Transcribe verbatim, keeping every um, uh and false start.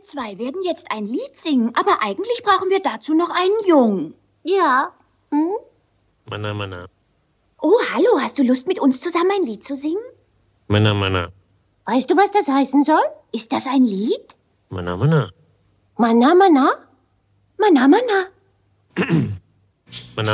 zwei werden jetzt ein Lied singen, aber eigentlich brauchen wir dazu noch einen Jungen. Ja. Hm? Mana, mana. Oh, hallo, hast du Lust, mit uns zusammen ein Lied zu singen? Mana, mana. Weißt du, was das heißen soll? Ist das ein Lied? Mana, mana. Mana, mana? Mana, mana. Mana,